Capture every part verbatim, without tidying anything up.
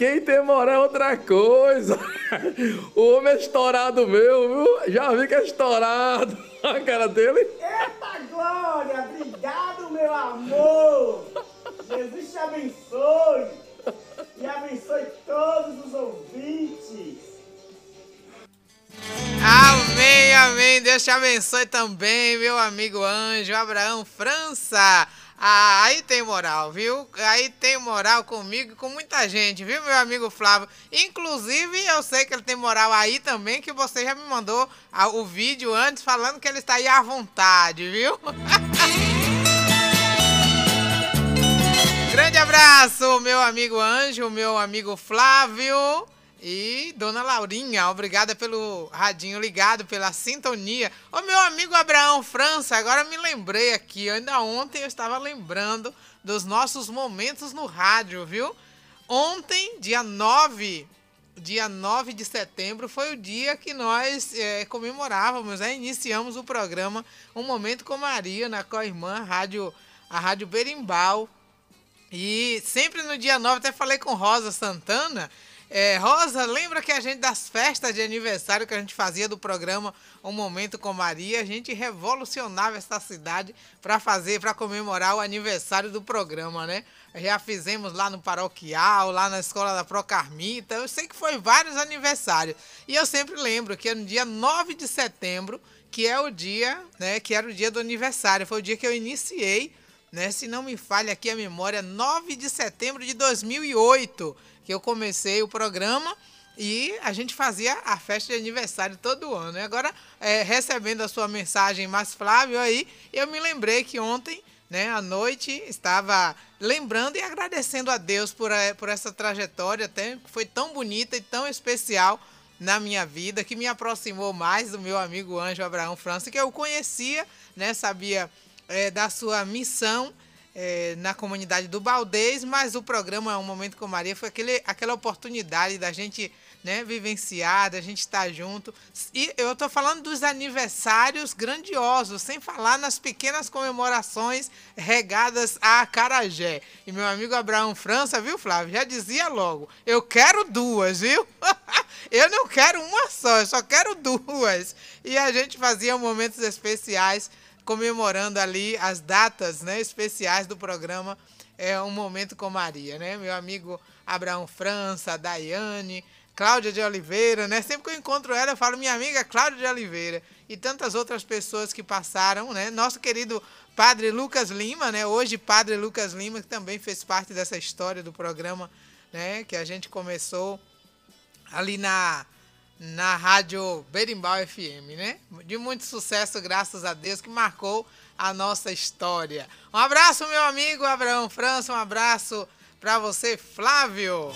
quem tem moral é outra coisa. O homem é estourado meu, viu? Já vi que é estourado. A cara dele. Eita glória! Obrigado, meu amor! Jesus te abençoe! E abençoe todos os ouvintes! Amém, amém. Deus te abençoe também, meu amigo Anjo, Abraão França. Ah, aí tem moral, viu? Aí tem moral comigo e com muita gente, viu, meu amigo Flávio? Inclusive, eu sei que ele tem moral aí também, que você já me mandou ah, o vídeo antes falando que ele está aí à vontade, viu? Grande abraço, meu amigo Anjo, meu amigo Flávio. E Dona Laurinha, obrigada pelo radinho ligado, pela sintonia. Ô meu amigo Abraão França, agora me lembrei aqui, ainda ontem eu estava lembrando dos nossos momentos no rádio, viu? Ontem, dia nove, dia nove de setembro, foi o dia que nós é, comemorávamos, né? Iniciamos o programa Um Momento com Maria, na co-irmã, rádio, a Rádio Berimbau. E sempre no dia nove, até falei com Rosa Santana. É, Rosa, lembra que a gente das festas de aniversário que a gente fazia do programa Um Momento com Maria, a gente revolucionava essa cidade para fazer, para comemorar o aniversário do programa, né? Já fizemos lá no Paroquial, lá na Escola da Procarmita, eu sei que foi vários aniversários. E eu sempre lembro que é no dia nove de setembro, que é o dia, né, que era o dia do aniversário, foi o dia que eu iniciei, né, se não me falha aqui a memória, nove de setembro de dois mil e oito, que eu comecei o programa e a gente fazia a festa de aniversário todo ano. E agora, é, recebendo a sua mensagem, mais Flávio, aí, eu me lembrei que ontem, né, à noite, estava lembrando e agradecendo a Deus por, por essa trajetória, até, que foi tão bonita e tão especial na minha vida, que me aproximou mais do meu amigo Anjo Abraão França, que eu conhecia, né, sabia é, da sua missão, É, na comunidade do Baldez, mas o programa Um Momento com Maria foi aquele, aquela oportunidade da gente, né, vivenciar, da gente estar junto. E eu estou falando dos aniversários grandiosos, sem falar nas pequenas comemorações regadas a acarajé. E meu amigo Abraão França, viu, Flávio, já dizia logo, eu quero duas, viu? Eu não quero uma só, eu só quero duas. E a gente fazia momentos especiais comemorando ali as datas, né, especiais do programa é Um Momento com Maria, né? Meu amigo Abraão França, Daiane, Cláudia de Oliveira, né? Sempre que eu encontro ela, eu falo minha amiga Cláudia de Oliveira e tantas outras pessoas que passaram, né? Nosso querido Padre Lucas Lima, né? Hoje Padre Lucas Lima, que também fez parte dessa história do programa, né? Que a gente começou ali na na Rádio Berimbau F M, né? De muito sucesso, graças a Deus, que marcou a nossa história. Um abraço, meu amigo Abraão França, um abraço para você, Flávio.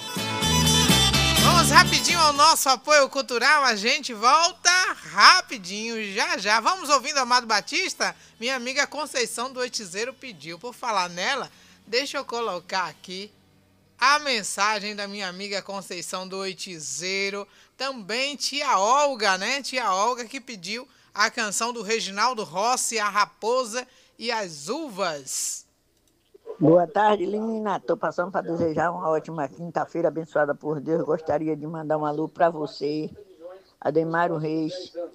Vamos rapidinho ao nosso apoio cultural, a gente volta rapidinho, já já. Vamos ouvindo Amado Batista? Minha amiga Conceição do Oitizeiro pediu. Por falar nela, deixa eu colocar aqui a mensagem da minha amiga Conceição do Oitizeiro. Também tia Olga, né? Tia Olga que pediu a canção do Reginaldo Rossi, A Raposa e as Uvas. Boa tarde, Lina. Estou passando para desejar uma ótima quinta-feira abençoada por Deus. Gostaria de mandar um alô para você, Ademário Reis,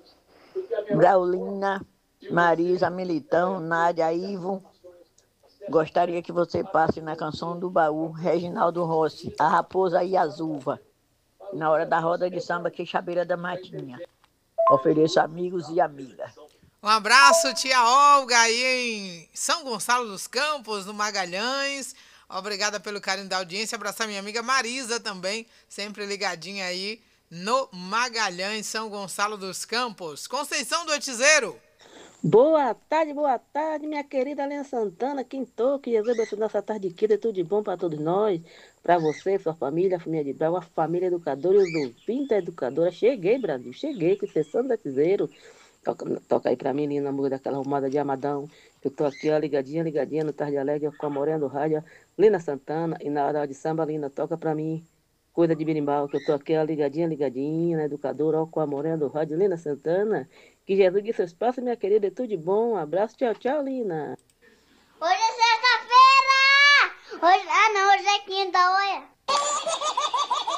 Braulina, Marisa, Militão, Nádia, Ivo. Gostaria que você passe na canção do baú, Reginaldo Rossi, A Raposa e as Uvas. Na hora da roda de samba, Queixabeira da Matinha. Ofereço amigos e amigas. Um abraço, tia Olga, aí em São Gonçalo dos Campos, no Magalhães. Obrigada pelo carinho da audiência. Abraçar minha amiga Marisa também, sempre ligadinha aí no Magalhães, São Gonçalo dos Campos. Conceição do Oitizeiro. Boa tarde, boa tarde, minha querida Helena Santana, quintou, que Jesus abençoe nossa tarde de quinta, tudo de bom para todos nós, para você, sua família, a família de Brau, a família educadora e os ouvintes educadora. Cheguei, Brasil, cheguei, com sessão do Oitizeiro. Toca, toca aí pra mim, Lina, música daquela arrumada de Amadão. Eu tô aqui, ó, ligadinha, ligadinha, no Tarde Alegre, com a Morena do Rádio, Lina Santana, e na hora de samba, Lina, toca pra mim, coisa de berimbau, que eu tô aqui, ó, ligadinha, ligadinha, na educadora, ó, com a Morena do Rádio, Lina Santana. Que Jesus disse seus passos, minha querida, é tudo de bom. Um abraço, tchau, tchau, Lina. Hoje é sexta-feira! Hoje... Ah, não, hoje é quinta, olha.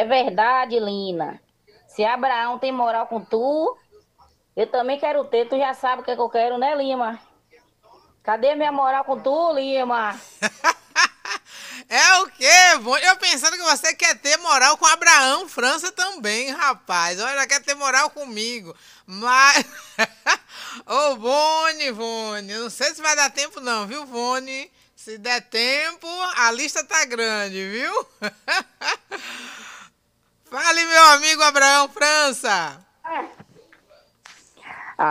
É verdade, Lina. Se Abraão tem moral com tu, eu também quero ter. Tu já sabe o que, é que eu quero, né, Lima? Cadê minha moral com tu, Lima? É o quê? Eu pensando que você quer ter moral com Abraão França também, rapaz. Olha, quer ter moral comigo. Mas... Ô, Vone, Vone, não sei se vai dar tempo não, viu, Vone? Se der tempo, a lista tá grande, viu? Fale, meu amigo Abraão França.